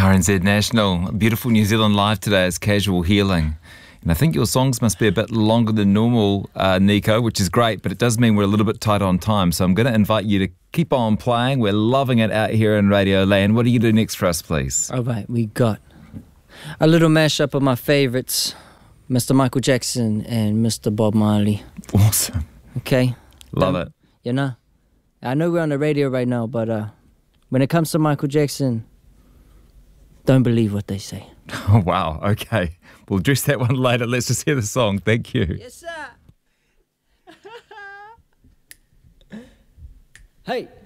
RNZ National, beautiful New Zealand live today is Casual Healing. And I think your songs must be a bit longer than normal, Nico, which is great, but it does mean we're a little bit tight on time. So I'm going to invite you to keep on playing. We're loving it out here in Radio Land. What do you do next for us, please? All right, we got a little mashup of my favorites, Mr. Michael Jackson and Mr. Bob Marley. Awesome. Okay? Love it. You know, I know we're on the radio right now, but when it comes to Michael Jackson, don't believe what they say. Oh, wow. Okay. We'll address that one later. Let's just hear the song. Thank you. Yes, sir. Hey.